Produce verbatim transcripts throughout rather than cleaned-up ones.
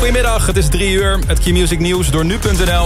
Goedemiddag, het is drie uur. Het Q-Music Nieuws door nu punt n l.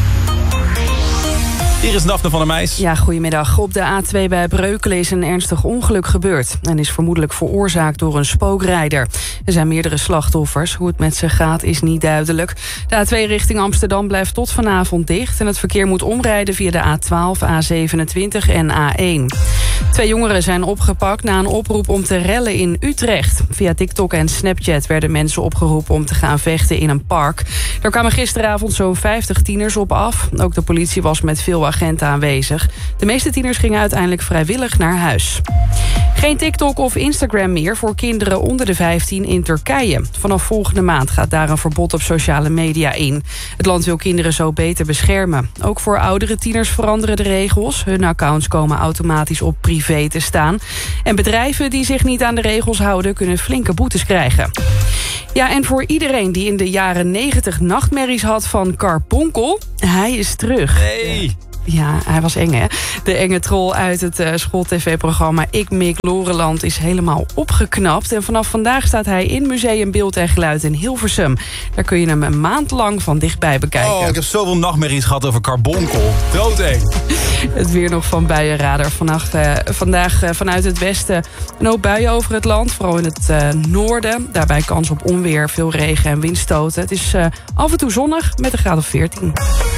Hier is Daphne van der Meijs. Ja, goedemiddag. Op de A twee bij Breukelen is een ernstig ongeluk gebeurd en is vermoedelijk veroorzaakt door een spookrijder. Er zijn meerdere slachtoffers. Hoe het met ze gaat is niet duidelijk. De A twee richting Amsterdam blijft tot vanavond dicht en het verkeer moet omrijden via de A twaalf, A zevenentwintig en A één. Twee jongeren zijn opgepakt na een oproep om te rellen in Utrecht. Via TikTok en Snapchat werden mensen opgeroepen om te gaan vechten in een park. Er kwamen gisteravond zo'n vijftig tieners op af. Ook de politie was met veel agenten aanwezig. De meeste tieners gingen uiteindelijk vrijwillig naar huis. Geen TikTok of Instagram meer voor kinderen onder de vijftien in Turkije. Vanaf volgende maand gaat daar een verbod op sociale media in. Het land wil kinderen zo beter beschermen. Ook voor oudere tieners veranderen de regels. Hun accounts komen automatisch op privé te staan. En bedrijven die zich niet aan de regels houden kunnen flinke boetes krijgen. Ja, en voor iedereen die in de jaren negentig nachtmerries had van Carbonkel, hij is terug. Hey. Ja, hij was eng, hè? De enge troll uit het uh, schooltv-programma Ik Mik Loreland is helemaal opgeknapt. En vanaf vandaag staat hij in Museum Beeld en Geluid in Hilversum. Daar kun je hem een maand lang van dichtbij bekijken. Oh, ik heb zoveel nachtmerries gehad over Carbonkel. Doodeng. Het weer nog van buienradar. Vannacht, uh, vandaag uh, vanuit het westen een hoop buien over het land. Vooral in het uh, noorden. Daarbij kans op onweer, veel regen en windstoten. Het is uh, af en toe zonnig met een graad of veertien.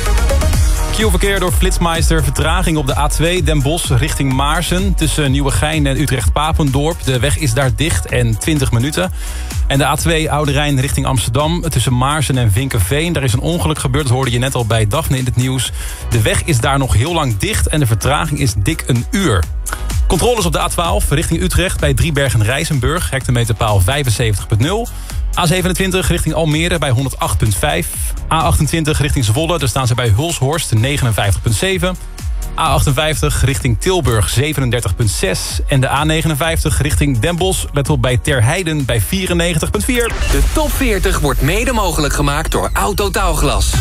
Q-verkeer door Flitsmeister. Vertraging op de A twee Den Bosch richting Maarsen. Tussen Nieuwegein en Utrecht-Papendorp. De weg is daar dicht en twintig minuten. En de A twee Oude Rijn richting Amsterdam. Tussen Maarsen en Vinkenveen. Daar is een ongeluk gebeurd. Dat hoorde je net al bij Daphne in het nieuws. De weg is daar nog heel lang dicht. En de vertraging is dik een uur. Controles op de A twaalf richting Utrecht bij Driebergen-Rijsenburg. Hectometerpaal vijfenzeventig komma nul. A zevenentwintig richting Almere bij honderdacht komma vijf. A achtentwintig richting Zwolle, daar staan ze bij Hulshorst negenenvijftig komma zeven. A achtenvijftig richting Tilburg zevenendertig komma zes. En de A negenenvijftig richting Den Bosch, let op bij Terheiden bij vierennegentig komma vier. De top veertig wordt mede mogelijk gemaakt door Autotaalglas.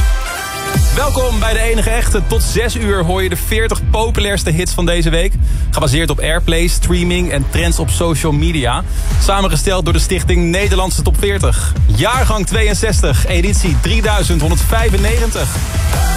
Welkom bij de enige echte. Tot zes uur hoor je de veertig populairste hits van deze week. Gebaseerd op airplay, streaming en trends op social media. Samengesteld door de stichting Nederlandse Top veertig. Jaargang tweeënzestig, editie drieduizend honderdvijfennegentig.